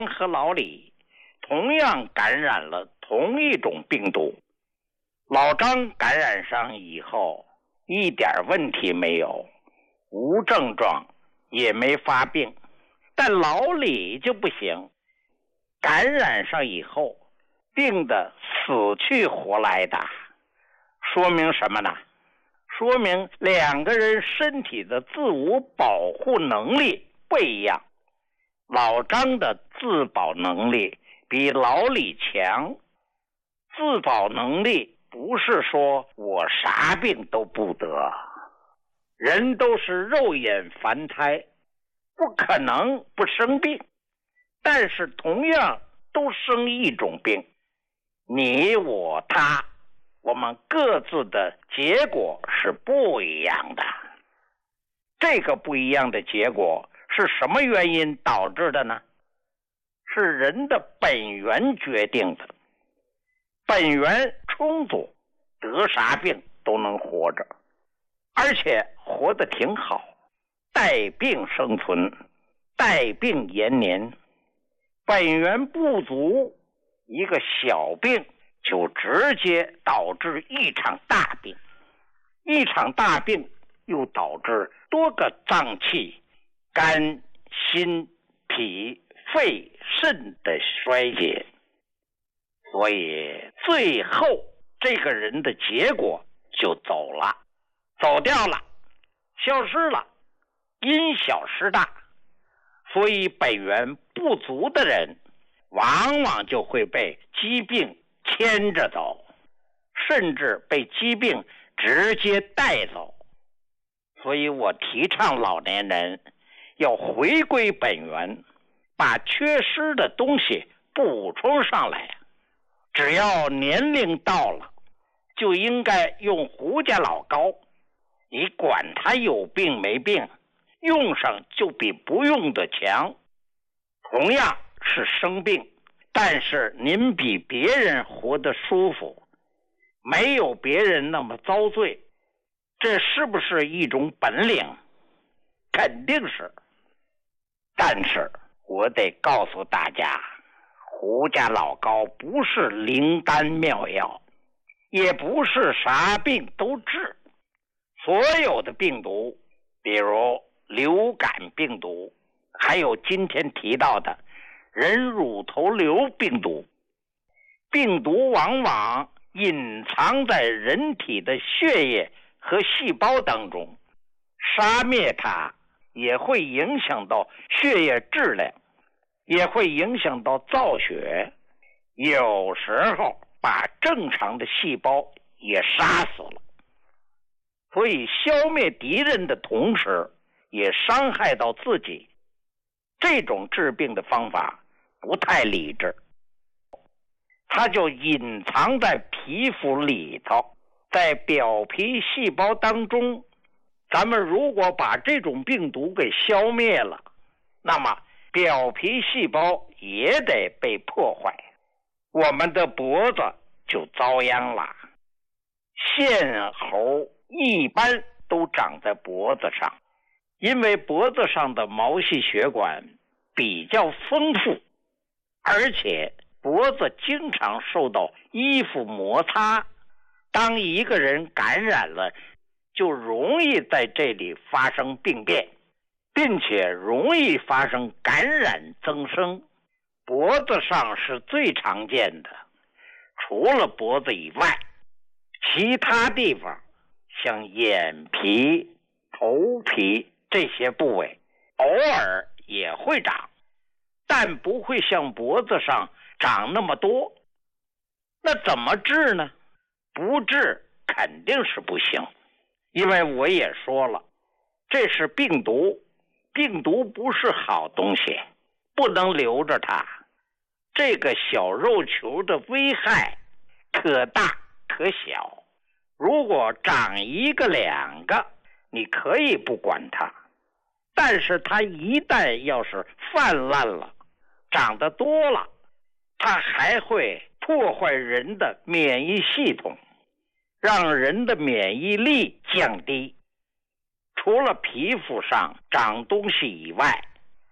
和老李同样感染了同一种病毒。老张感染上以后一点问题没有，无症状，也没发病。但老李就不行，感染上以后病得死去活来的。说明什么呢？说明两个人身体的自我保护能力不一样。老张的自保能力比老李强。自保能力不是说我啥病都不得，人都是肉眼凡胎，不可能不生病，但是同样都生一种病。你我他，我们各自的结果是不一样的。这个不一样的结果是什么原因导致的呢？是人的本源决定的。本源充足，得啥病都能活着，而且活得挺好，带病生存，带病延年。本源不足，一个小病就直接导致一场大病，一场大病又导致多个脏器，肝、心、脾、肺、肾的衰竭。所以最后这个人的结果就走掉了，消失了，因小失大。所以本源不足的人往往就会被疾病牵着走，甚至被疾病直接带走。所以我提倡老年人要回归本源，把缺失的东西补充上来。只要年龄到了，就应该用胡家老膏，你管他有病没病，用上就比不用的强。同样是生病，但是您比别人活得舒服，没有别人那么遭罪，这是不是一种本领？肯定是。但是我得告诉大家，胡家老膏不是灵丹妙药，也不是啥病都治。所有的病毒，比如流感病毒，还有今天提到的人乳头瘤病毒，病毒往往隐藏在人体的血液和细胞当中，杀灭它也会影响到血液质量，也会影响到造血，有时候把正常的细胞也杀死了。所以消灭敌人的同时也伤害到自己，这种治病的方法不太理智，它就隐藏在皮肤里头，在表皮细胞当中。咱们如果把这种病毒给消灭了，那么表皮细胞也得被破坏，我们的脖子就遭殃了。线猴一般都长在脖子上，因为脖子上的毛细血管比较丰富，而且脖子经常受到衣服摩擦，当一个人感染了，就容易在这里发生病变，并且容易发生感染增生。脖子上是最常见的，除了脖子以外，其他地方像眼皮、头皮这些部位偶尔也会长，但不会像脖子上长那么多。那怎么治呢？不治肯定是不行，因为我也说了，这是病毒，病毒不是好东西，不能留着它。这个小肉球的危害可大可小，如果长一个两个，你可以不管它，但是它一旦要是泛滥了，长得多了，它还会破坏人的免疫系统，让人的免疫力降低。除了皮肤上长东西以外，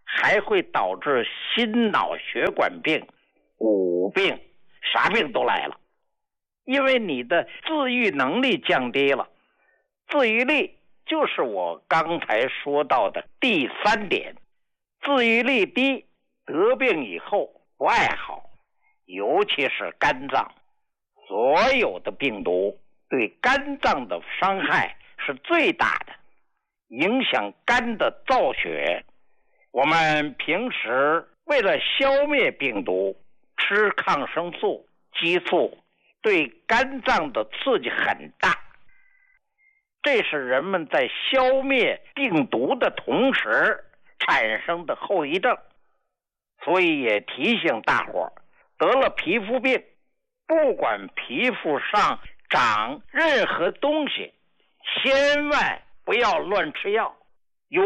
还会导致心脑血管病、骨病，啥病都来了。因为你的自愈能力降低了。自愈力就是我刚才说到的第3点，自愈力低，得病以后不爱好，尤其是肝脏。所有的病毒对肝脏的伤害是最大的，影响肝的造血。我们平时为了消灭病毒，吃抗生素、激素，对肝脏的刺激很大。这是人们在消灭病毒的同时产生的后遗症。所以也提醒大伙，得了皮肤病，不管皮肤上长任何东西，千万不要乱吃药。有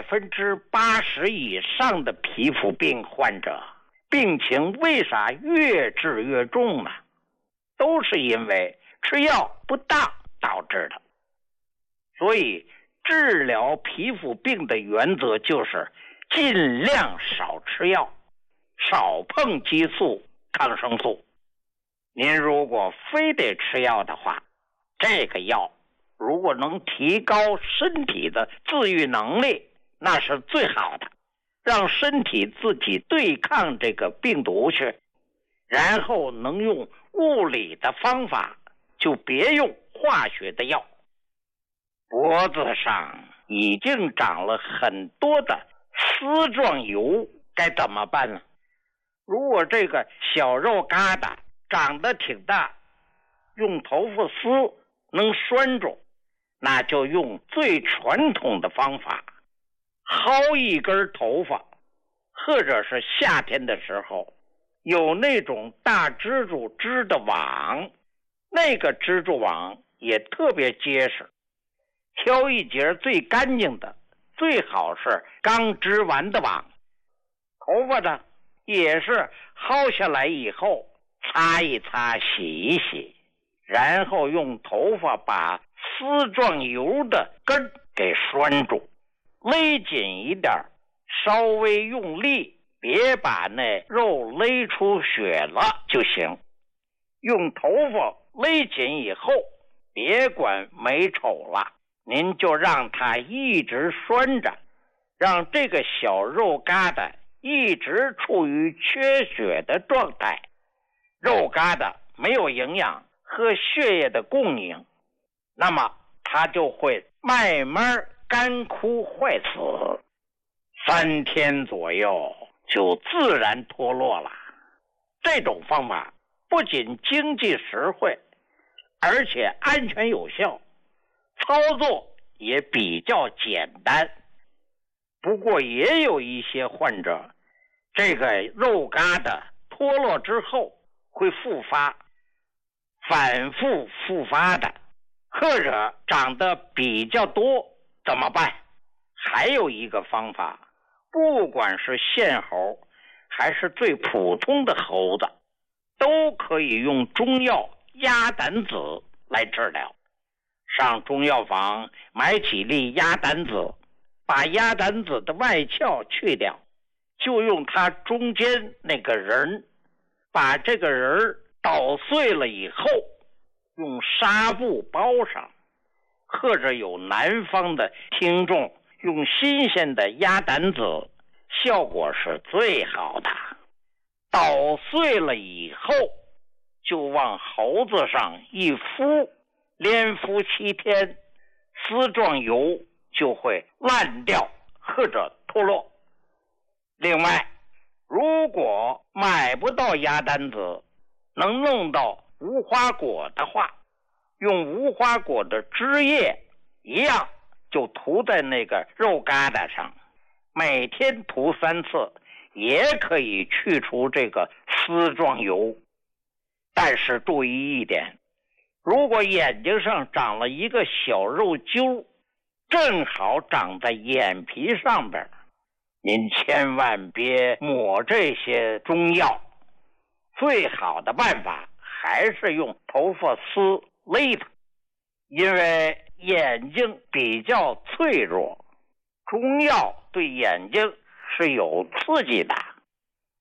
80%以上的皮肤病患者，病情为啥越治越重呢？都是因为吃药不当导致的。所以治疗皮肤病的原则就是尽量少吃药，少碰激素、抗生素。您如果非得吃药的话，这个药如果能提高身体的自愈能力，那是最好的，让身体自己对抗这个病毒去，然后能用物理的方法，就别用化学的药。脖子上已经长了很多的丝状疣，该怎么办呢？如果这个小肉疙瘩长得挺大，用头发丝能拴住，那就用最传统的方法，薅一根头发，或者是夏天的时候有那种大蜘蛛织的网，那个蜘蛛网也特别结实，挑一节最干净的，最好是刚织完的网。头发呢也是薅下来以后擦一擦、洗一洗，然后用头发把丝状疣的根给拴住，勒紧一点，稍微用力，别把那肉勒出血了就行。用头发勒紧以后，别管美丑了，您就让它一直拴着，让这个小肉疙瘩一直处于缺血的状态，肉疙瘩没有营养和血液的供应，那么它就会慢慢干枯坏死，3天左右就自然脱落了。这种方法不仅经济实惠，而且安全有效，操作也比较简单。不过也有一些患者，这个肉疙瘩脱落之后会复发，反复复发的，或者长得比较多，怎么办？还有一个方法，不管是线猴还是最普通的猴子，都可以用中药鸭胆子来治疗。上中药房买几粒鸭胆子，把鸭胆子的外壳去掉，就用它中间那个仁，把这个仁捣碎了以后，用纱布包上，或者有南方的听众用新鲜的鸭胆子，效果是最好的。捣碎了以后，就往猴子上一敷，连敷7天，丝状疣就会烂掉或者脱落。另外，如果买不到鸭胆子，能弄到无花果的话，用无花果的汁液一样，就涂在那个肉疙瘩上，每天涂3次，也可以去除这个丝状疣。但是注意一点，如果眼睛上长了一个小肉揪，正好长在眼皮上边，您千万别抹这些中药，最好的办法还是用头发丝勒它，因为眼睛比较脆弱，中药对眼睛是有刺激的。